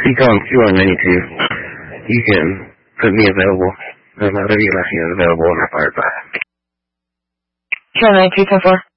you call 2192, you can put me available. Whatever you left me available on my fire back. 2192, 10-4.